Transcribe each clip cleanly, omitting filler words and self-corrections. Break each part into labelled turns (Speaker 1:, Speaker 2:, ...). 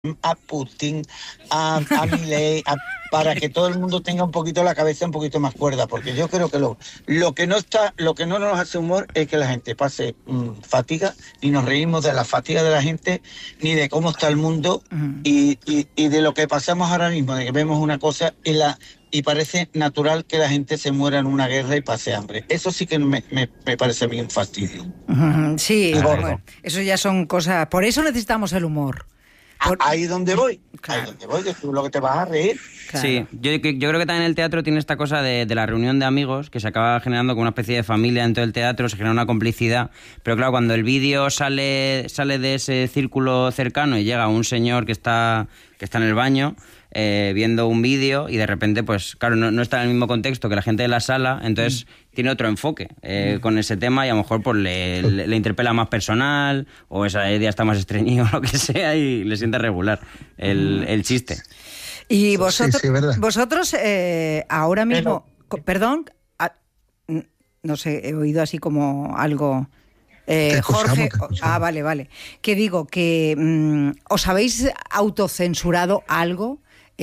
Speaker 1: a Putin, a Milei, para que todo el mundo tenga un poquito la cabeza un poquito más cuerda, porque yo creo que lo que no nos hace humor es que la gente pase fatiga, ni nos reímos de la fatiga de la gente, ni de cómo está el mundo, y de lo que pasamos ahora mismo, de que vemos una cosa y parece natural que la gente se muera en una guerra y pase hambre. Eso sí que me parece a mí un fastidio.
Speaker 2: Sí, bueno, eso ya son cosas. Por eso necesitamos el humor.
Speaker 1: Ahí donde voy, claro. Ahí donde voy, que tú lo que te vas a reír.
Speaker 3: Claro. Sí, yo creo que también el teatro tiene esta cosa de la reunión de amigos, que se acaba generando como una especie de familia dentro del teatro, se genera una complicidad, pero claro, cuando el vídeo sale de ese círculo cercano y llega un señor que está en el baño viendo un vídeo y de repente, pues claro, no está en el mismo contexto que la gente de la sala, entonces tiene otro enfoque con ese tema y a lo mejor pues le interpela más personal o esa idea está más estreñido o lo que sea y le siente regular el chiste.
Speaker 2: Y vosotros ahora mismo, perdón, no sé, he oído así como algo... Jorge, vale. Que digo que ¿os habéis autocensurado algo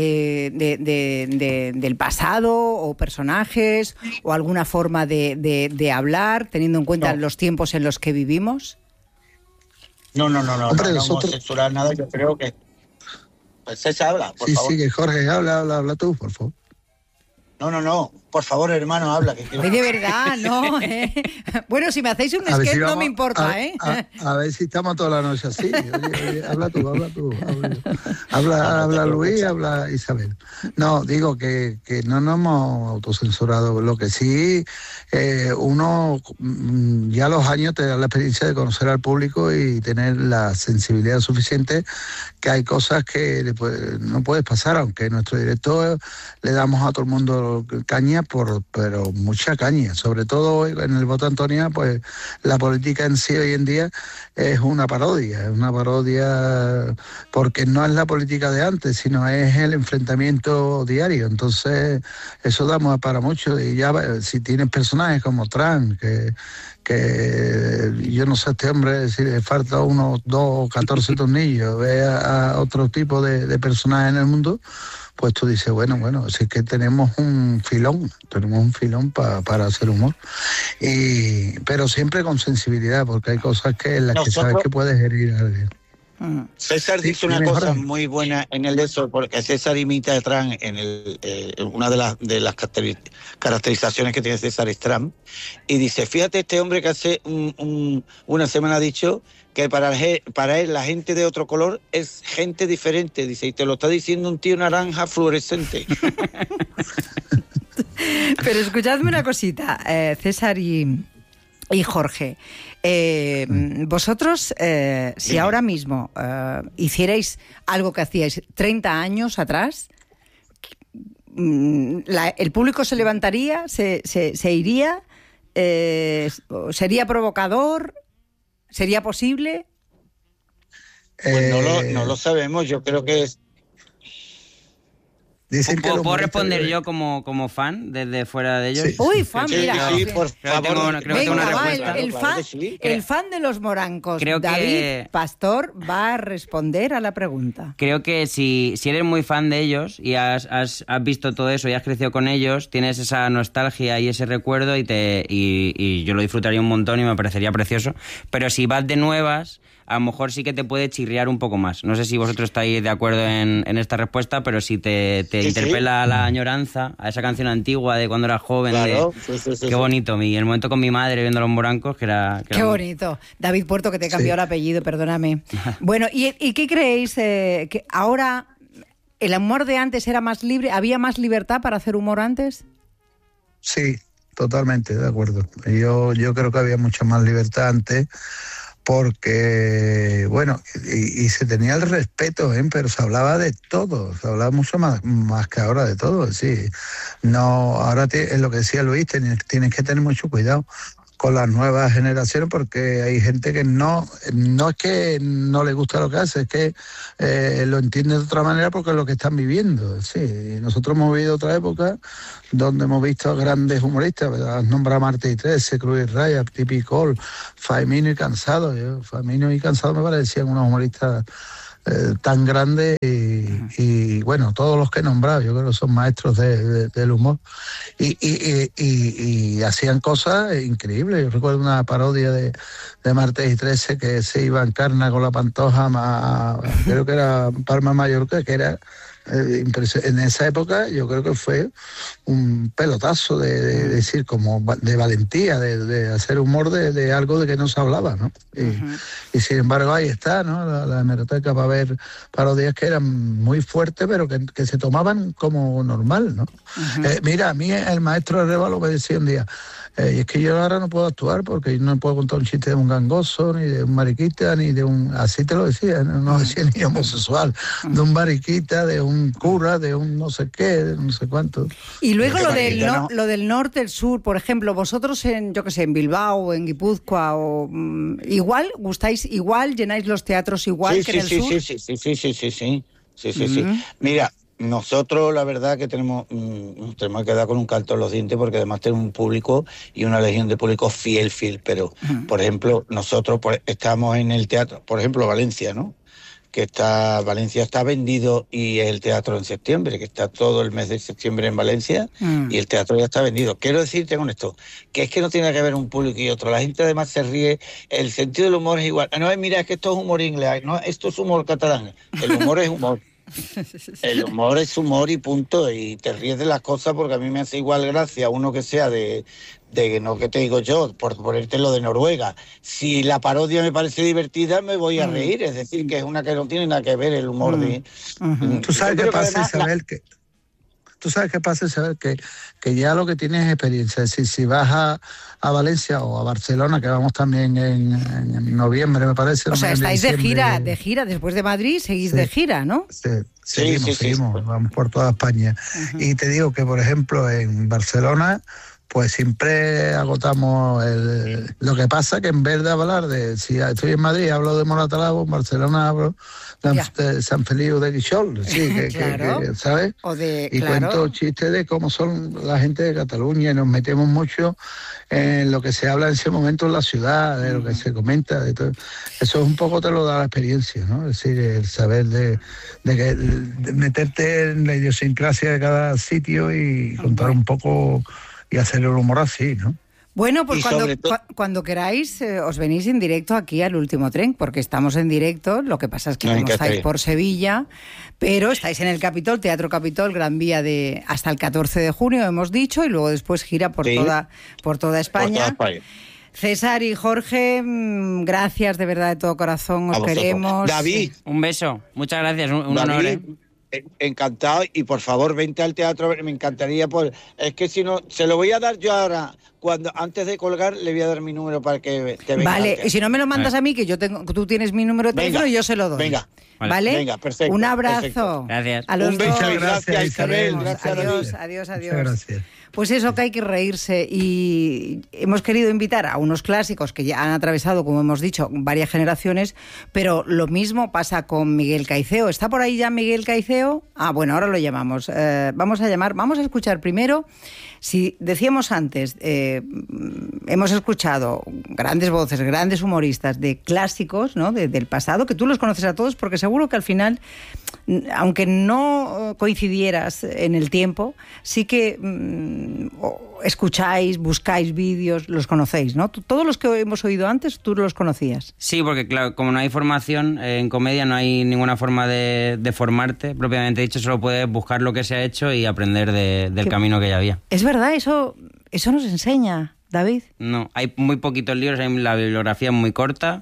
Speaker 2: del pasado o personajes o alguna forma de hablar, teniendo en cuenta los tiempos en los que vivimos?
Speaker 1: No, hombre, no vamos a censurar nada. Yo creo que pues César habla, por favor.
Speaker 4: Sí, que Jorge habla tú, por favor.
Speaker 1: No, por favor, hermano, habla. Que
Speaker 2: quiero... De verdad, no. Bueno, si me hacéis un sketch no me importa,
Speaker 4: A ver si estamos toda la noche así. Oye, habla tú. Habla Luis, habla Isabel. No, digo que no nos hemos autocensurado. Lo que sí, uno ya a los años te da la experiencia de conocer al público y tener la sensibilidad suficiente, que hay cosas que no puedes pasar, aunque en nuestro directo le damos a todo el mundo caña, pero mucha caña, sobre todo en el voto Antonia, pues la política en sí hoy en día es una parodia porque no es la política de antes, sino es el enfrentamiento diario, entonces eso da para mucho. Y ya si tienes personajes como Trump, que yo no sé, este hombre, si le falta unos 2 o 14 tornillos, ve a otro tipo de personajes en el mundo, pues tú dices, bueno, si es que tenemos un filón para hacer humor. Pero siempre con sensibilidad, porque hay cosas en las que sabes que puedes herir a alguien.
Speaker 1: César dice una cosa muy buena en el de eso, porque César imita a Trump una de las caracterizaciones que tiene César es Trump, y dice, fíjate, este hombre que hace una semana ha dicho que para él la gente de otro color es gente diferente, dice, y te lo está diciendo un tío naranja fluorescente.
Speaker 2: Pero escuchadme una cosita, César y Jorge, vosotros, si ahora mismo hicierais algo que hacíais 30 años atrás, ¿el público se levantaría, se iría, sería provocador, sería posible?
Speaker 1: Pues no lo sabemos, yo creo que es...
Speaker 3: ¿Puedo responder yo como fan desde fuera de ellos?
Speaker 2: Sí. Uy, fan, mira.
Speaker 1: Sí, por favor.
Speaker 3: Creo que tengo una respuesta.
Speaker 2: El fan de los morancos, David Pastor, va a responder a la pregunta.
Speaker 3: Creo que si eres muy fan de ellos y has visto todo eso y has crecido con ellos, tienes esa nostalgia y ese recuerdo y yo lo disfrutaría un montón y me parecería precioso. Pero si vas de nuevas, a lo mejor sí que te puede chirriar un poco más. No sé si vosotros estáis de acuerdo en esta respuesta, pero si te interpela la añoranza, a esa canción antigua de cuando eras joven,
Speaker 1: claro,
Speaker 3: qué bonito. Y el momento con mi madre viendo los morancos, que era
Speaker 2: qué bonito. David Puerto, que te cambió el apellido, perdóname. Bueno, ¿y qué creéis? ¿Que ahora el humor de antes era más libre? ¿Había más libertad para hacer humor antes?
Speaker 4: Sí, totalmente, de acuerdo. Yo creo que había mucha más libertad antes, porque, y se tenía el respeto, pero se hablaba de todo, se hablaba mucho más que ahora de todo, sí. No, ahora es lo que decía Luis, tienes que tener mucho cuidado con las nuevas generaciones, porque hay gente que no es que no le gusta lo que hace, es que lo entiende de otra manera porque es lo que están viviendo. Sí, nosotros hemos vivido otra época donde hemos visto a grandes humoristas, ¿verdad? Has nombrado a Martí Trece, Cruz Raya, Tipi Col, Famino y Cansado. Famino y Cansado me parecían unos humoristas tan grande y bueno, todos los que he nombrado, yo creo que son maestros del humor y hacían cosas increíbles. Yo recuerdo una parodia de Martes y 13 que se iba en Carna con la Pantoja creo que era Palma Mallorca, que era en esa época yo creo que fue un pelotazo de decir, como de valentía, de hacer humor de algo de que no se hablaba, ¿no? Y sin embargo ahí está, ¿no? La hemeroteca para ver parodias que eran muy fuertes, pero que se tomaban como normal, ¿no? Mira, a mí el maestro Arévalo me decía un día, y es que yo ahora no puedo actuar porque no puedo contar un chiste de un gangoso, ni de un mariquita, ni de un... Así te lo decía, no decía ni homosexual, de un mariquita, de un cura, de un no sé qué, de no sé cuánto.
Speaker 2: Y luego lo del norte, el sur, por ejemplo, vosotros en, yo qué sé, en Bilbao, en Guipúzcoa, o igual, gustáis igual, llenáis los teatros igual que en el sur.
Speaker 1: Sí. Mira, nosotros la verdad que tenemos que dar con un canto en los dientes, porque además tenemos un público y una legión de público fiel, pero por ejemplo, nosotros estamos en el teatro, por ejemplo, Valencia, ¿no? Valencia está vendido y es el teatro en septiembre, que está todo el mes de septiembre en Valencia y el teatro ya está vendido. Quiero decirte con esto, que es que no tiene que ver un público y otro. La gente además se ríe, el sentido del humor es igual. No, mira, es que esto es humor inglés, no, esto es humor catalán. El humor es humor. El humor es humor y punto, y te ríes de las cosas, porque a mí me hace igual gracia uno que sea de no, que te digo yo, por ponerte lo de Noruega. Si la parodia me parece divertida, me voy a reír, es decir, que es una que no tiene nada que ver el humor de...
Speaker 4: ¿Tú sabes qué pasa, Isabel? Tú sabes qué pasa, Isabel, que ya lo que tienes es experiencia. Es decir, si vas a Valencia o a Barcelona, que vamos también en noviembre, me parece.
Speaker 2: O sea, estáis de gira, después de Madrid seguís de gira, ¿no?
Speaker 4: Seguimos, vamos por toda España. Y te digo que, por ejemplo, en Barcelona, pues siempre agotamos lo que pasa que en vez de hablar si estoy en Madrid hablo de Moratalabo, en Barcelona hablo de San Feliu de Guixol,
Speaker 2: claro.
Speaker 4: que ¿sabes? Cuento chistes de cómo son la gente de Cataluña, y nos metemos mucho en lo que se habla en ese momento en la ciudad, de lo que se comenta, de todo. Eso es un poco te lo da la experiencia, ¿no? Es decir, el saber de meterte en la idiosincrasia de cada sitio y contar un poco y hacer el humor así, ¿no?
Speaker 2: Bueno, pues cuando queráis os venís en directo aquí al Último Tren, porque estamos en directo, lo que pasa es que no estáis por Sevilla, pero estáis en el Capitol, Teatro Capitol, Gran Vía hasta el 14 de junio, hemos dicho, y luego después gira por toda España. César y Jorge, gracias de verdad de todo corazón, os queremos.
Speaker 1: David.
Speaker 3: Un beso, muchas gracias, un honor.
Speaker 1: Encantado, y por favor vente al teatro, me encantaría, es que si no, se lo voy a dar yo ahora, antes de colgar le voy a dar mi número para que te venga.
Speaker 2: Vale, y si no me lo mandas a mí, que tú tienes mi número de teléfono y yo se lo doy.
Speaker 1: Venga.
Speaker 2: ¿Vale?
Speaker 1: Venga, perfecto.
Speaker 2: Un abrazo.
Speaker 3: Perfecto. Gracias.
Speaker 2: A los
Speaker 1: un beso,
Speaker 2: dos.
Speaker 1: gracias Isabel. Gracias,
Speaker 2: adiós.
Speaker 4: Gracias.
Speaker 2: Pues eso, que hay que reírse, y hemos querido invitar a unos clásicos que ya han atravesado, como hemos dicho, varias generaciones, pero lo mismo pasa con Miguel Caiceo. ¿Está por ahí ya Miguel Caiceo? Bueno, ahora lo llamamos. Vamos a escuchar primero. Si decíamos antes, hemos escuchado grandes voces, grandes humoristas de clásicos, ¿no? Del pasado, que tú los conoces a todos, porque seguro que al final, aunque no coincidieras en el tiempo, sí que escucháis, buscáis vídeos, los conocéis, ¿no? Todos los que hemos oído antes, tú los conocías.
Speaker 3: Sí, porque claro, como no hay formación en comedia, no hay ninguna forma de formarte, propiamente dicho, solo puedes buscar lo que se ha hecho y aprender del camino que ya había.
Speaker 2: Es verdad, eso nos enseña, David.
Speaker 3: No, hay muy poquitos libros, la bibliografía es muy corta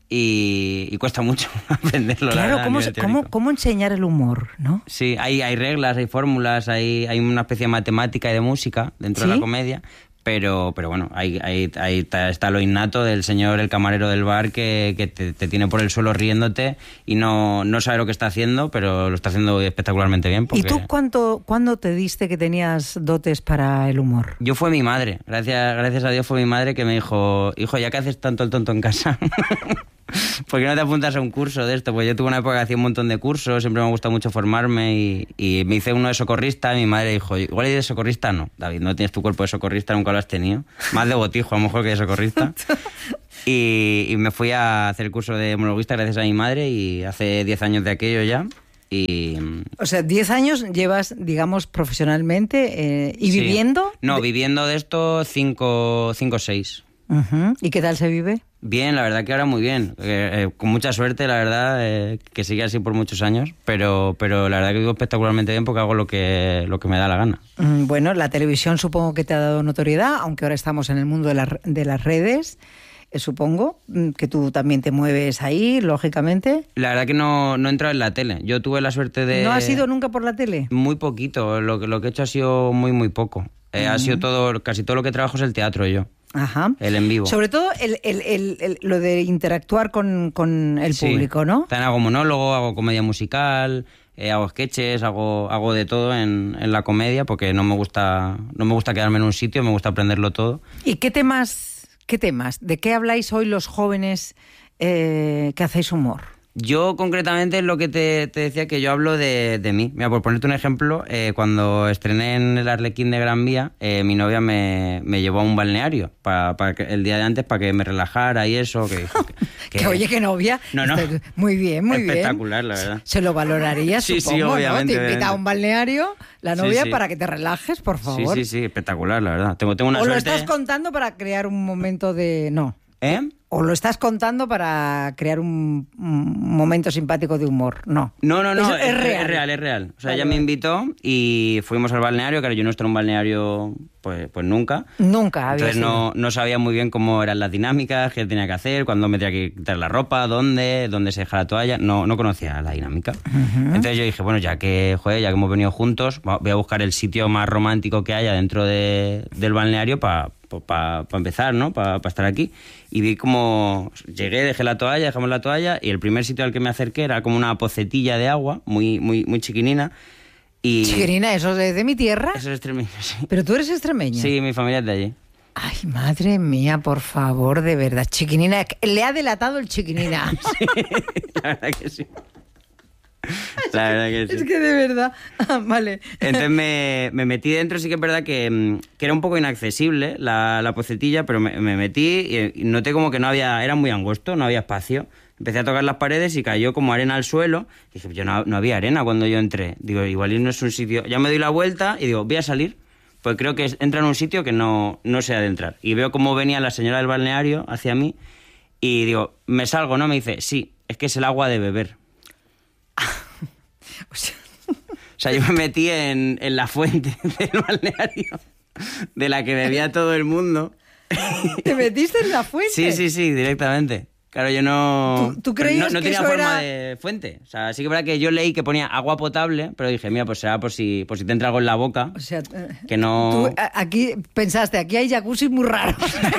Speaker 3: y cuesta mucho aprenderlo.
Speaker 2: Claro, ¿cómo enseñar el humor, ¿no?
Speaker 3: Sí, hay reglas, hay fórmulas, hay una especie de matemática y de música dentro de la comedia, pero bueno, ahí está lo innato del señor, el camarero del bar, que te tiene por el suelo riéndote y no sabe lo que está haciendo, pero lo está haciendo espectacularmente bien.
Speaker 2: ¿Y tú cuándo te diste que tenías dotes para el humor?
Speaker 3: Yo fue mi madre, gracias a Dios fue mi madre que me dijo, hijo, ya que haces tanto el tonto en casa... ¿Por qué no te apuntas a un curso de esto? Pues yo tuve una época que hacía un montón de cursos, siempre me gusta mucho formarme y me hice uno de socorrista y mi madre dijo, igual de socorrista no, David, no tienes tu cuerpo de socorrista, nunca lo has tenido. Más de botijo a lo mejor que de socorrista. Y me fui a hacer el curso de monologuista gracias a mi madre y hace 10 años de aquello ya.
Speaker 2: O sea, 10 años llevas, digamos, profesionalmente y
Speaker 3: sí.
Speaker 2: ¿Viviendo?
Speaker 3: No, viviendo de esto 5 o 6.
Speaker 2: Uh-huh. ¿Y qué tal se vive?
Speaker 3: Bien, la verdad que ahora muy bien. Con mucha suerte, la verdad, que sigue así por muchos años, pero la verdad que vivo espectacularmente bien porque hago lo que me da la gana.
Speaker 2: Bueno, la televisión supongo que te ha dado notoriedad, aunque ahora estamos en el mundo de las redes. Supongo que tú también te mueves ahí, lógicamente.
Speaker 3: La verdad que no he entrado en la tele. Yo tuve la suerte de...
Speaker 2: ¿No has ido nunca por la tele?
Speaker 3: Muy poquito. Lo que he hecho ha sido muy poco. Ha sido casi todo lo que trabajo es el teatro yo.
Speaker 2: Ajá.
Speaker 3: El en vivo.
Speaker 2: Sobre todo lo de interactuar con el público, ¿no?
Speaker 3: También hago monólogo, hago comedia musical, hago sketches, hago de todo en la comedia porque no me gusta quedarme en un sitio, me gusta aprenderlo todo.
Speaker 2: ¿Y qué temas? ¿De qué habláis hoy los jóvenes que hacéis humor?
Speaker 3: Yo concretamente es lo que te decía, que yo hablo de mí. Mira, por ponerte un ejemplo, cuando estrené en el Arlequín de Gran Vía, mi novia me llevó a un balneario el día de antes para que me relajara y eso.
Speaker 2: Que oye, qué novia.
Speaker 3: No.
Speaker 2: Muy bien, muy bien.
Speaker 3: Espectacular, la verdad.
Speaker 2: Se lo valoraría,
Speaker 3: sí,
Speaker 2: supongo,
Speaker 3: sí, obviamente,
Speaker 2: ¿no? Te invita a un balneario la novia
Speaker 3: sí.
Speaker 2: para que te relajes, por favor.
Speaker 3: Sí, espectacular, la verdad. Tengo una
Speaker 2: ¿O
Speaker 3: suerte...
Speaker 2: lo estás contando para crear un momento de... No. ¿O lo estás contando para crear un momento simpático de humor? No.
Speaker 3: No.
Speaker 2: Es
Speaker 3: real. O sea, ella me invitó y fuimos al balneario, que yo no estuve en un balneario pues nunca.
Speaker 2: Nunca había
Speaker 3: Entonces no sabía muy bien cómo eran las dinámicas, qué tenía que hacer, cuándo me tenía que quitar la ropa, dónde se deja la toalla. No conocía la dinámica. Uh-huh. Entonces yo dije, bueno, ya que hemos venido juntos, voy a buscar el sitio más romántico que haya dentro del balneario para empezar, ¿no? Para estar aquí. Y vi como llegué, dejamos la toalla y el primer sitio al que me acerqué era como una pocetilla de agua, muy chiquinina. Y
Speaker 2: ¿Chiquinina? ¿Eso es de mi tierra?
Speaker 3: Eso es extremeño, sí.
Speaker 2: ¿Pero tú eres extremeña?
Speaker 3: Sí, mi familia es de allí.
Speaker 2: Ay, madre mía, por favor, de verdad. Chiquinina, le ha delatado el chiquinina.
Speaker 3: Sí, la verdad que sí. La verdad que sí.
Speaker 2: Es que de verdad. Vale.
Speaker 3: Entonces me metí dentro, sí que es verdad que era un poco inaccesible la pocetilla, pero me metí y noté como que era muy angosto, no había espacio. Empecé a tocar las paredes y cayó como arena al suelo. Y dije, no había arena cuando yo entré. Digo, igual no es un sitio... Ya me doy la vuelta y digo, voy a salir, pues creo que entra en un sitio que no sé adentrar. Y veo cómo venía la señora del balneario hacia mí y digo, ¿me salgo, no? Me dice, sí, es que es el agua de beber. O sea, yo me metí en la fuente del balneario, de la que bebía todo el mundo.
Speaker 2: ¿Te metiste en la fuente?
Speaker 3: Sí, directamente. Claro, yo no...
Speaker 2: ¿Tú creías
Speaker 3: no
Speaker 2: que
Speaker 3: tenía
Speaker 2: eso
Speaker 3: forma
Speaker 2: era...?
Speaker 3: de fuente. O sea, sí que es verdad que yo leí que ponía agua potable, pero dije, mira, pues será por si te entra algo en la boca.
Speaker 2: O sea,
Speaker 3: que no...
Speaker 2: Tú aquí pensaste, aquí hay jacuzzi muy raros.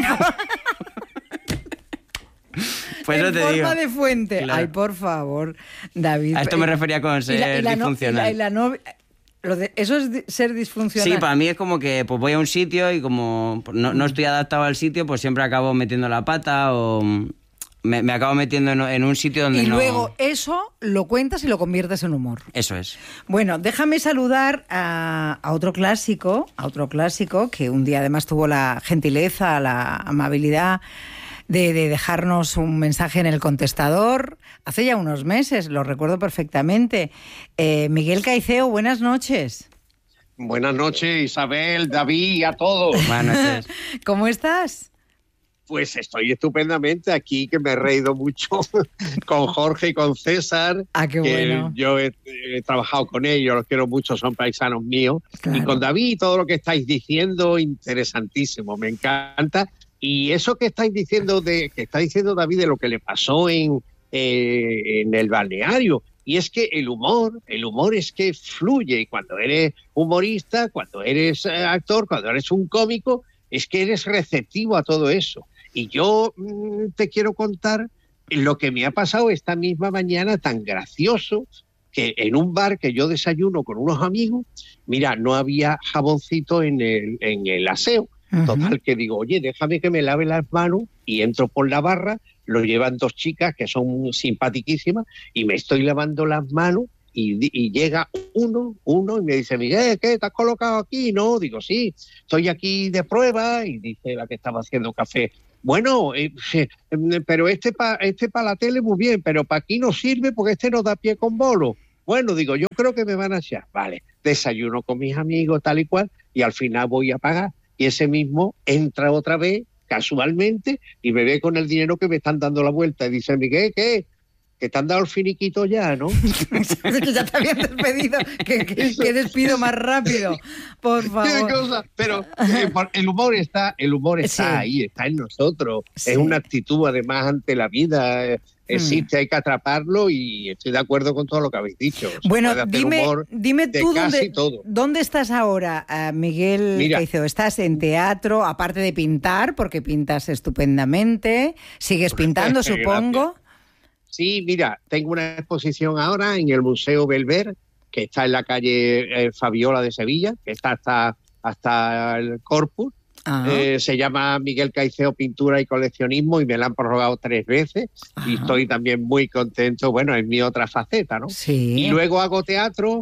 Speaker 3: Pues
Speaker 2: en
Speaker 3: te
Speaker 2: forma
Speaker 3: digo.
Speaker 2: de fuente.
Speaker 3: Claro.
Speaker 2: Ay, por favor, David.
Speaker 3: A esto me refería con ser disfuncional.
Speaker 2: Y la novia... ¿Eso es ser disfuncional?
Speaker 3: Sí, para mí es como que pues voy a un sitio y como no estoy adaptado al sitio, pues siempre acabo metiendo la pata o me acabo metiendo en un sitio donde no...
Speaker 2: Y luego eso lo cuentas y lo conviertes en humor.
Speaker 3: Eso es.
Speaker 2: Bueno, déjame saludar a otro clásico que un día además tuvo la gentileza, la amabilidad de dejarnos un mensaje en el contestador hace ya unos meses, lo recuerdo perfectamente. Miguel Caiceo, buenas noches.
Speaker 5: Buenas noches, Isabel, David y a todos.
Speaker 3: Buenas noches.
Speaker 2: ¿Cómo estás?
Speaker 5: Pues estoy estupendamente aquí, que me he reído mucho con Jorge y con César.
Speaker 2: Ah, qué bueno.
Speaker 5: Yo he trabajado con ellos, los quiero mucho, son paisanos míos.
Speaker 2: Claro.
Speaker 5: Y con David, todo lo que estáis diciendo, interesantísimo, me encanta. Y eso que está diciendo David de lo que le pasó en el balneario, y es que el humor es que fluye, y cuando eres humorista, cuando eres actor, cuando eres un cómico, es que eres receptivo a todo eso. Y yo te quiero contar lo que me ha pasado esta misma mañana tan gracioso, que en un bar que yo desayuno con unos amigos, mira, no había jaboncito en el aseo. Total, que digo, oye, déjame que me lave las manos, y entro por la barra, lo llevan dos chicas que son simpaticísimas y me estoy lavando las manos y llega uno y me dice, Miguel, ¿qué? ¿Te has colocado aquí? No, digo, sí, estoy aquí de prueba, y dice la que estaba haciendo café, bueno, pero este pa la tele muy bien, pero para aquí no sirve porque este no da pie con bolo. Bueno, digo, yo creo que me van a echar. Vale, desayuno con mis amigos, tal y cual, y al final voy a pagar. Y ese mismo entra otra vez, casualmente, y me ve con el dinero que me están dando la vuelta. Y dice, Miguel, ¿qué? Que te han dado el finiquito ya, ¿no?
Speaker 2: Que ya te habían despedido. Que despido más rápido, por favor.
Speaker 5: ¿Qué cosa? Pero el humor está sí. Ahí, está en nosotros. Sí. Es una actitud, además, ante la vida. Existe, hay que atraparlo, y estoy de acuerdo con todo lo que habéis dicho.
Speaker 2: Bueno, dime tú dónde estás ahora, Miguel Caicedo. ¿Estás en teatro, aparte de pintar, porque pintas estupendamente? ¿Sigues pintando, supongo?
Speaker 5: Sí, mira, tengo una exposición ahora en el Museo Belver, que está en la calle Fabiola de Sevilla, que está hasta el Corpus. Se llama Miguel Caicedo Pintura y Coleccionismo, y me la han prorrogado 3 veces. Ajá. Y estoy también muy contento, bueno, es mi otra faceta, ¿no?
Speaker 2: Sí.
Speaker 5: Y luego hago teatro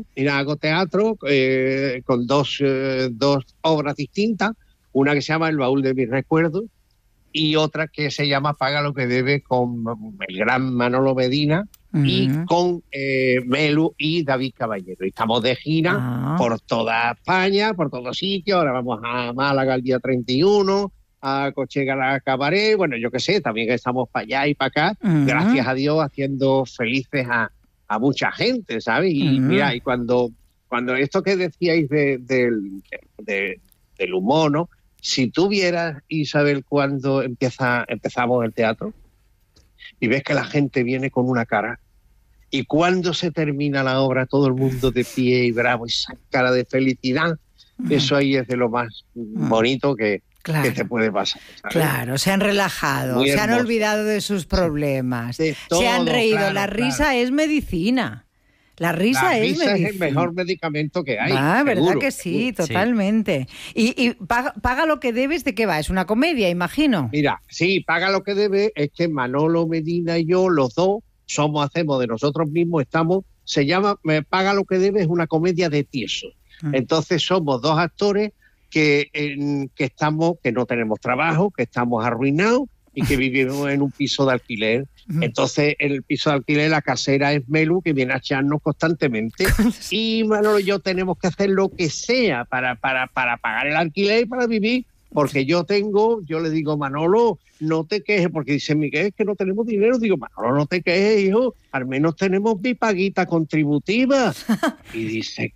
Speaker 5: con dos obras distintas, una que se llama El baúl de mis recuerdos, y otra que se llama Paga lo que debe, con el gran Manolo Medina y con Melu y David Caballero. Y estamos de gira por toda España, por todos sitios. Ahora vamos a Málaga el día 31, a Cochegala Cabaret, bueno, yo qué sé, también estamos para allá y para acá, gracias a Dios, haciendo felices a mucha gente, ¿sabes? Y mira, y cuando esto que decíais del humor, ¿no? Si tú vieras, Isabel, cuando empezamos el teatro y ves que la gente viene con una cara, y cuando se termina la obra todo el mundo de pie y bravo, y esa cara de felicidad, eso ahí es de lo más bonito que te puede pasar, ¿sabes?
Speaker 2: Claro, se han relajado, se han olvidado de sus problemas, todo, se han reído, claro, la risa es medicina. La risa es
Speaker 5: el mejor medicamento que hay.
Speaker 2: ¿Verdad que sí? Totalmente. Y paga lo que debes, ¿de qué va? Es una comedia, imagino.
Speaker 5: Mira, sí, Paga lo que debe es que Manolo Medina y yo, los dos, hacemos de nosotros mismos, se llama Paga lo que debe, es una comedia de tiesos. Entonces somos dos actores que no tenemos trabajo, que estamos arruinados y que vivimos en un piso de alquiler. Entonces, en el piso de alquiler, la casera es Melu, que viene a echarnos constantemente. Y Manolo y yo tenemos que hacer lo que sea para pagar el alquiler y para vivir. Porque yo le digo, Manolo, no te quejes, porque dice Miguel, es que no tenemos dinero. Digo, Manolo, no te quejes, hijo, al menos tenemos mi paguita contributiva. Y dice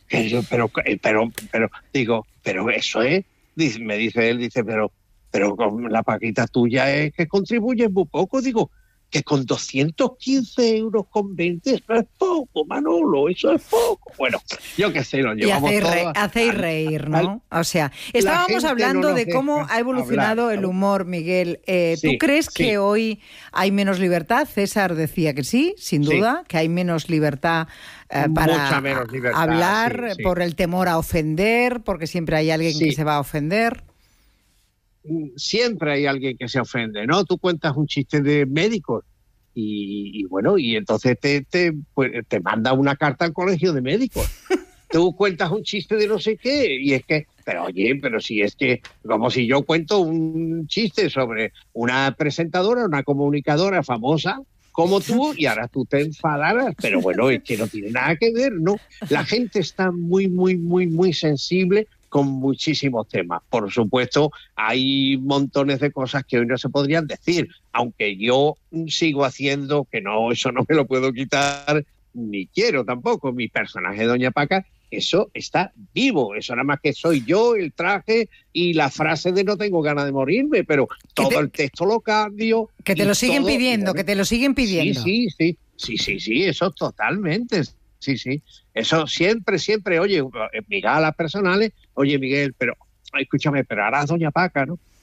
Speaker 5: pero digo, pero eso es, me dice él, pero con la paguita tuya es que contribuyes muy poco. Digo, que con 215 euros con 20, eso es poco, Manolo, eso es poco. Bueno, yo qué sé, lo llevamos todo.
Speaker 2: Hacéis reír, ¿no? O sea, estábamos hablando de cómo ha evolucionado el humor, Miguel. ¿Tú crees que hoy hay menos libertad? César decía que sí, sin duda, que hay menos libertad para
Speaker 5: menos libertad,
Speaker 2: hablar, por el temor a ofender, porque siempre hay alguien que se va a ofender.
Speaker 5: Siempre hay alguien que se ofende, ¿no? Tú cuentas un chiste de médicos y bueno, y entonces te manda una carta al colegio de médicos. Tú cuentas un chiste de no sé qué y es que, pero oye, pero si es que, como si yo cuento un chiste sobre una presentadora, una comunicadora famosa como tú, y ahora tú te enfadaras, pero bueno, es que no tiene nada que ver, ¿no? La gente está muy, muy, muy, muy sensible con muchísimos temas. Por supuesto, hay montones de cosas que hoy no se podrían decir, aunque yo sigo haciendo, que no, eso no me lo puedo quitar, ni quiero tampoco. Mi personaje Doña Paca, eso está vivo, eso nada más que soy yo, el traje y la frase de no tengo ganas de morirme, pero todo el texto lo cambio.
Speaker 2: Que te lo siguen pidiendo, que te lo siguen pidiendo.
Speaker 5: Sí, eso totalmente. Sí, eso siempre, oye, mis galas personales, oye, Miguel, pero escúchame, pero harás Doña Paca, ¿no?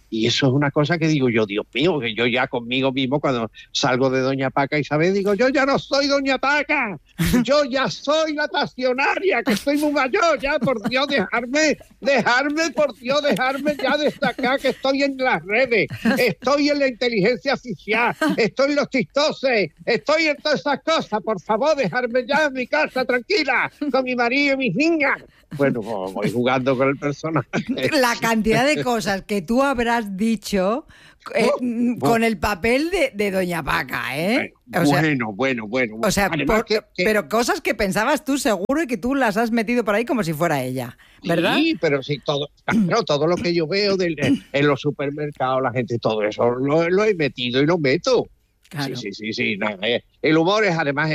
Speaker 5: Y eso es una cosa que digo yo, Dios mío, que yo ya conmigo mismo cuando salgo de Doña Paca Isabel digo, yo ya no soy Doña Paca, yo ya soy la pasionaria, que estoy muy mayor, ya por Dios, dejarme, por Dios, dejarme ya destacar que estoy en las redes, estoy en la inteligencia artificial, estoy en los TikTokes, estoy en todas esas cosas, por favor, dejarme ya en mi casa tranquila, con mi marido y mis niñas. Bueno, voy jugando con el personaje.
Speaker 2: La cantidad de cosas que tú habrás dicho con el papel de Doña Paca, ¿eh?
Speaker 5: Bueno.
Speaker 2: O sea,
Speaker 5: Además
Speaker 2: pero cosas que pensabas tú seguro y que tú las has metido por ahí como si fuera ella, ¿verdad?
Speaker 5: Sí, pero sí, todo lo que yo veo en los supermercados, la gente, todo eso lo he metido y lo meto.
Speaker 2: Claro.
Speaker 5: Sí. No, el humor es, además,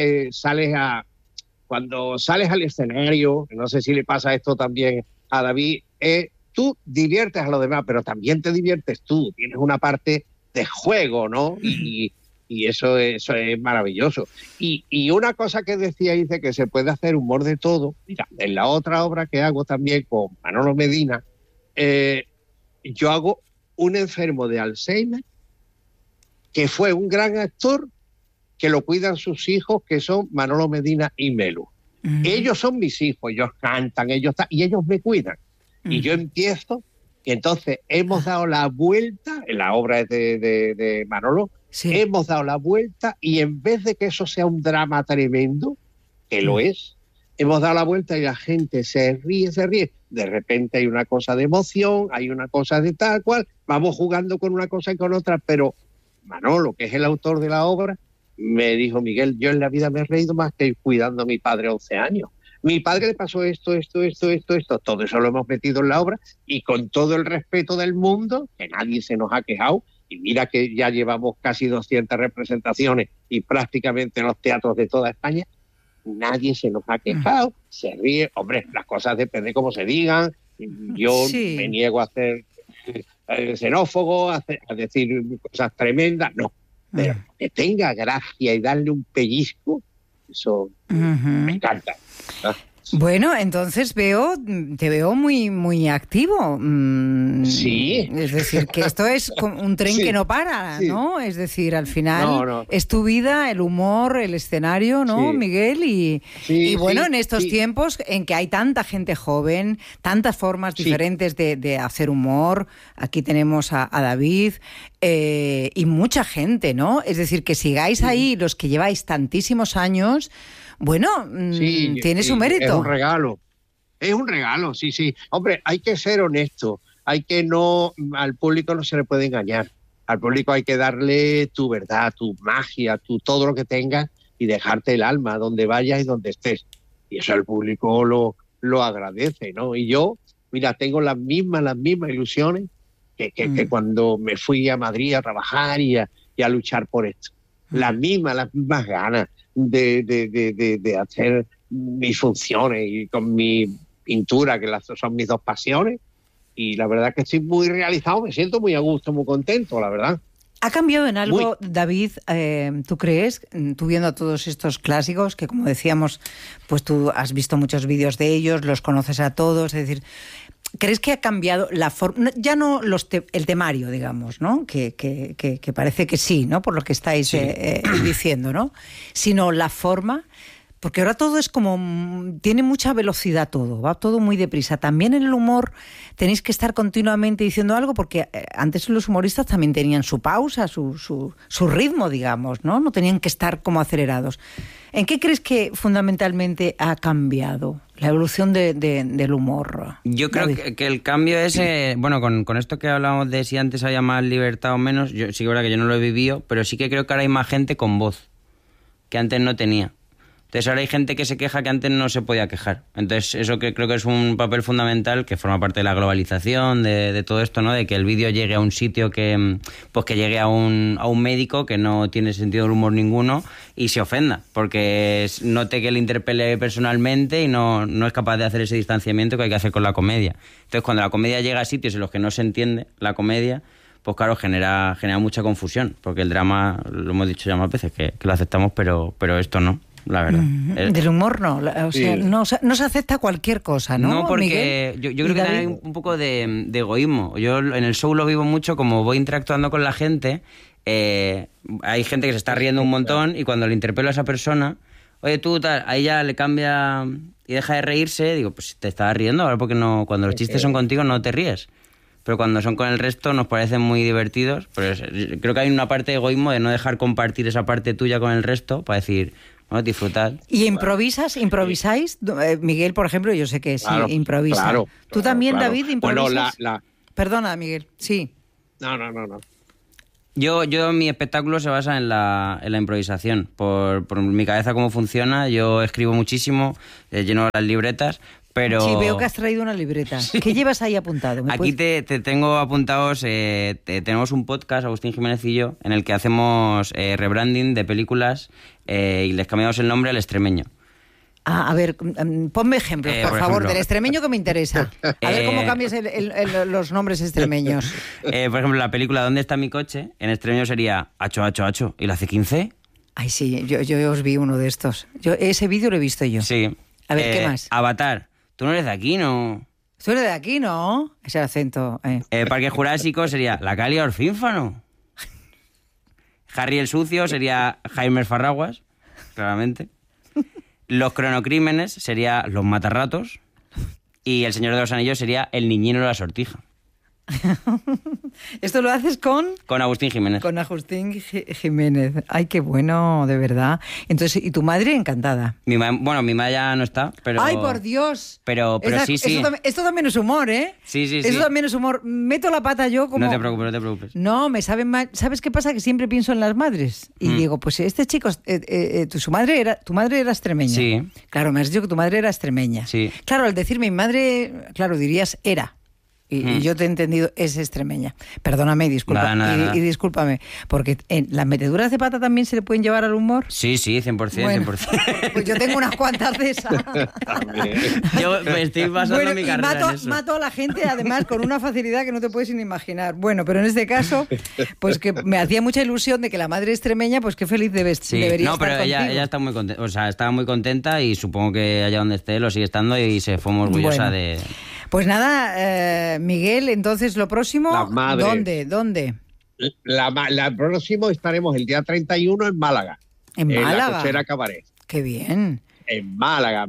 Speaker 5: cuando sales al escenario, no sé si le pasa esto también a David, tú diviertes a los demás, pero también te diviertes tú. Tienes una parte de juego, ¿no? Y eso es maravilloso. Y una cosa que decía, dice que se puede hacer humor de todo. Mira, en la otra obra que hago también con Manolo Medina, yo hago un enfermo de Alzheimer que fue un gran actor, que lo cuidan sus hijos, que son Manolo Medina y Melu. Ellos son mis hijos, ellos cantan, y ellos me cuidan. Y yo empiezo, y entonces hemos dado la vuelta, en la obra de Manolo, hemos dado la vuelta, y en vez de que eso sea un drama tremendo, que lo es, hemos dado la vuelta y la gente se ríe. De repente hay una cosa de emoción, hay una cosa de tal cual, vamos jugando con una cosa y con otra, pero Manolo, que es el autor de la obra, me dijo, Miguel, yo en la vida me he reído más que cuidando a mi padre 11 años. Mi padre le pasó esto, todo eso lo hemos metido en la obra y con todo el respeto del mundo, que nadie se nos ha quejado, y mira que ya llevamos casi 200 representaciones y prácticamente en los teatros de toda España, nadie se nos ha quejado, se ríe, hombre, las cosas depende cómo se digan, yo me niego a ser xenófobo, a decir cosas tremendas, no. Pero que tenga gracia y darle un pellizco, eso me encanta. ¿No?
Speaker 2: Bueno, entonces te veo muy, muy activo.
Speaker 5: Sí.
Speaker 2: Es decir, que esto es un tren que no para, ¿no? Es decir, al final es tu vida, el humor, el escenario, ¿no, Miguel? Y bueno, en estos tiempos en que hay tanta gente joven, tantas formas diferentes de hacer humor, aquí tenemos a David y mucha gente, ¿no? Es decir, que sigáis ahí los que lleváis tantísimos años. Bueno, tiene su mérito.
Speaker 5: Es un regalo, sí. Hombre, hay que ser honesto, al público no se le puede engañar. Al público hay que darle tu verdad, tu magia, todo lo que tengas y dejarte el alma donde vayas y donde estés. Y eso el público lo agradece, ¿no? Y yo, mira, tengo las mismas ilusiones que cuando me fui a Madrid a trabajar y a luchar por esto. Las mismas ganas de hacer mis funciones y con mi pintura, que son mis dos pasiones, y la verdad que estoy muy realizado, me siento muy a gusto, muy contento, la verdad.
Speaker 2: ¿Ha cambiado en algo, David, tú crees, tú viendo a todos estos clásicos, que como decíamos, pues tú has visto muchos vídeos de ellos, los conoces a todos, es decir, ¿crees que ha cambiado la forma, ya no el temario, digamos, ¿no? Que parece que sí, ¿no? Por lo que estáis diciendo, ¿no? Sino la forma, porque ahora todo es como, tiene mucha velocidad todo, va todo muy deprisa. También en el humor tenéis que estar continuamente diciendo algo, porque antes los humoristas también tenían su pausa, su ritmo, digamos, ¿no? No tenían que estar como acelerados. ¿En qué crees que fundamentalmente ha cambiado la evolución del humor?
Speaker 3: Yo creo que el cambio es, bueno, con esto que hablábamos de si antes había más libertad o menos, yo sí que es verdad que yo no lo he vivido, pero sí que creo que ahora hay más gente con voz, que antes no tenía. Entonces ahora hay gente que se queja que antes no se podía quejar. Entonces eso que creo que es un papel fundamental que forma parte de la globalización, de todo esto, ¿no? De que el vídeo llegue a un sitio que llegue a un médico que no tiene sentido del humor ninguno y se ofenda, porque note que le interpele personalmente y no es capaz de hacer ese distanciamiento que hay que hacer con la comedia. Entonces cuando la comedia llega a sitios en los que no se entiende la comedia, pues claro, genera mucha confusión, porque el drama, lo hemos dicho ya más veces, que lo aceptamos, pero esto no. la verdad.
Speaker 2: Del humor no, o sea, no se acepta cualquier cosa, ¿no?
Speaker 3: No, porque yo creo que hay un poco de egoísmo. Yo en el show lo vivo mucho, como voy interactuando con la gente, hay gente que se está riendo un montón y cuando le interpelo a esa persona, oye, tú, tal, a ella le cambia y deja de reírse, digo, pues si te estás riendo, ahora porque no, cuando los chistes son contigo no te ríes. Pero cuando son con el resto nos parecen muy divertidos. Pero creo que hay una parte de egoísmo de no dejar compartir esa parte tuya con el resto para decir, bueno, disfrutad.
Speaker 2: ¿Y improvisáis? Miguel, por ejemplo, yo sé que sí, improvisa.
Speaker 5: Claro,
Speaker 2: ¿Tú también,
Speaker 5: claro.
Speaker 2: David, improvisas?
Speaker 5: Bueno,
Speaker 2: Perdona, Miguel, sí.
Speaker 5: No.
Speaker 3: Yo mi espectáculo se basa en la improvisación. Por mi cabeza cómo funciona, yo escribo muchísimo, lleno las libretas. Pero...
Speaker 2: Sí, veo que has traído una libreta. Sí. ¿Qué llevas ahí apuntado?
Speaker 3: Aquí te tengo apuntados, tenemos un podcast, Agustín Jiménez y yo, en el que hacemos rebranding de películas y les cambiamos el nombre al Extremeño.
Speaker 2: A ver, ponme ejemplos, por favor, del extremeño que me interesa. A ver cómo cambias los nombres extremeños.
Speaker 3: Por ejemplo, la película ¿Dónde está mi coche? En extremeño sería Acho, Acho, Acho. ¿Y la hace 15?
Speaker 2: Ay, sí, yo os vi uno de estos. Ese vídeo lo he visto yo.
Speaker 3: Sí.
Speaker 2: A ver, ¿qué más?
Speaker 3: Avatar. Tú no eres de aquí, ¿no?
Speaker 2: Tú eres de aquí, ¿no? Ese acento.
Speaker 3: Parque Jurásico sería La Calia Orfínfano. Harry el Sucio sería Jaime Farraguas, claramente. Los Cronocrímenes sería Los Matarratos. Y El Señor de los Anillos sería El Niñino de la Sortija.
Speaker 2: ¿Esto lo haces con?
Speaker 3: Con Agustín Jiménez.
Speaker 2: Con Agustín Jiménez. Ay, qué bueno, de verdad. Entonces, ¿y tu madre encantada?
Speaker 3: Mi madre ya no está, pero...
Speaker 2: ¡Ay, por Dios!
Speaker 3: Pero sí.
Speaker 2: Esto también es humor, ¿eh?
Speaker 3: Sí.
Speaker 2: Esto también es humor. Meto la pata yo como...
Speaker 3: No te preocupes.
Speaker 2: No, me saben mal. ¿Sabes qué pasa? Que siempre pienso en las madres. Y digo, pues este chico, tu madre era extremeña.
Speaker 3: Sí.
Speaker 2: Claro, me has dicho que tu madre era extremeña.
Speaker 3: Sí.
Speaker 2: Claro, al decir mi madre, claro, dirías era. Y yo te he entendido, es extremeña. Perdóname, disculpa.
Speaker 3: Nada.
Speaker 2: Y discúlpame, porque las meteduras de pata también se le pueden llevar al humor.
Speaker 3: Sí, 100%,
Speaker 2: bueno,
Speaker 3: 100%.
Speaker 2: Pues yo tengo unas cuantas de esas.
Speaker 3: Yo me estoy basando mi carrera en eso.
Speaker 2: Mato a la gente, además, con una facilidad que no te puedes ni imaginar. Bueno, pero en este caso, pues que me hacía mucha ilusión de que la madre extremeña, pues qué feliz debería estar
Speaker 3: pero ella está muy contenta, o sea, estaba muy contenta y supongo que allá donde esté lo sigue estando y se fue muy orgullosa de...
Speaker 2: Pues nada, Miguel, entonces lo próximo, ¿dónde?
Speaker 5: La próximo estaremos el día 31 en Málaga.
Speaker 2: ¿En Málaga?
Speaker 5: La Cochera Cabaret.
Speaker 2: ¡Qué bien!
Speaker 5: En Málaga,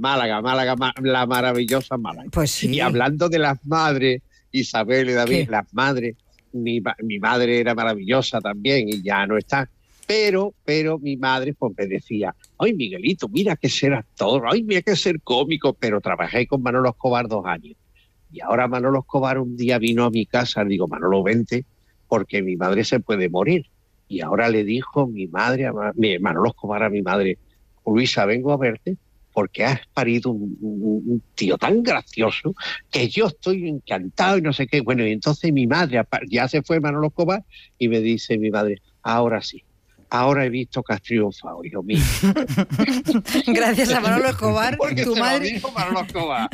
Speaker 5: la maravillosa Málaga.
Speaker 2: Pues sí.
Speaker 5: Y hablando de las madres, Isabel y David,
Speaker 2: ¿qué?
Speaker 5: Las madres, mi madre era maravillosa también y ya no está. Pero mi madre pues me decía, ay Miguelito, mira que ser actor, ay mira que ser cómico, pero trabajé con Manolo Escobar 2 años. Y ahora Manolo Escobar un día vino a mi casa, le digo, Manolo, vente, porque mi madre se puede morir. Y ahora le dijo Manolo Escobar a mi madre, Luisa, vengo a verte porque has parido un tío tan gracioso que yo estoy encantado y no sé qué. Bueno, y entonces mi madre, ya se fue Manolo Escobar, y me dice mi madre, ahora sí. Ahora he visto que has triunfado, hijo mío.
Speaker 2: Gracias a Manolo Escobar,
Speaker 5: porque
Speaker 2: tu madre...
Speaker 5: lo dijo Manolo Escobar.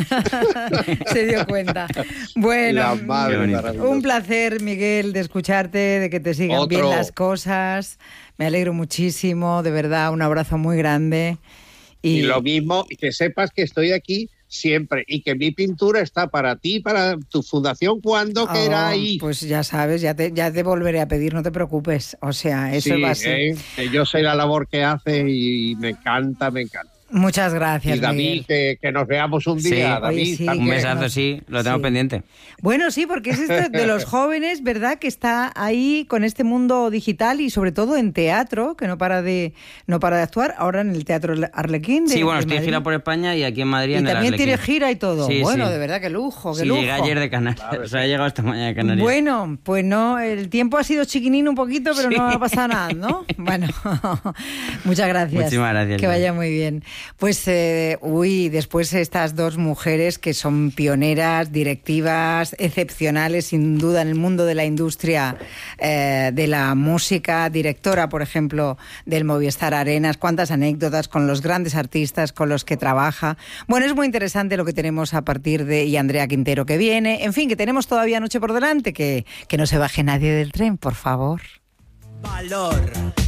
Speaker 2: Se dio cuenta. Bueno, un placer, Miguel, de escucharte, de que te sigan bien las cosas. Me alegro muchísimo, de verdad, un abrazo muy grande.
Speaker 5: Y lo mismo, que sepas que estoy aquí siempre y que mi pintura está para ti, para tu fundación cuando queráis.
Speaker 2: Pues ya sabes, ya te volveré a pedir, no te preocupes. O sea, eso va a ser.
Speaker 5: Yo sé la labor que hace y me encanta.
Speaker 2: Muchas gracias,
Speaker 5: y David,
Speaker 2: Miguel.
Speaker 5: que nos veamos un día,
Speaker 2: sí,
Speaker 5: David.
Speaker 2: Oye, sí,
Speaker 3: un besazo, sí, lo tengo pendiente.
Speaker 2: Bueno, sí, porque es de los jóvenes, ¿verdad?, que está ahí con este mundo digital y sobre todo en teatro, que no para de actuar, ahora en el Teatro Arlequín.
Speaker 3: Sí, bueno, estoy de gira por España y aquí en Madrid en el
Speaker 2: también
Speaker 3: Arlequín.
Speaker 2: Tiene gira y todo.
Speaker 3: Sí,
Speaker 2: bueno, de verdad, qué lujo, qué lujo.
Speaker 3: Llegué ayer de Canarias, o sea, he llegado esta mañana de Canarias.
Speaker 2: Bueno, pues no, el tiempo ha sido chiquinín un poquito, pero no ha pasado nada, ¿no? Bueno, muchas gracias.
Speaker 3: Muchísimas gracias.
Speaker 2: Que vaya muy bien. Pues, después estas dos mujeres que son pioneras, directivas, excepcionales, sin duda, en el mundo de la industria de la música, directora, por ejemplo, del Movistar Arenas, cuántas anécdotas con los grandes artistas con los que trabaja. Bueno, es muy interesante lo que tenemos a partir de... Y Andrea Quintero que viene. En fin, que tenemos todavía noche por delante, que no se baje nadie del tren, por favor.
Speaker 6: Valor.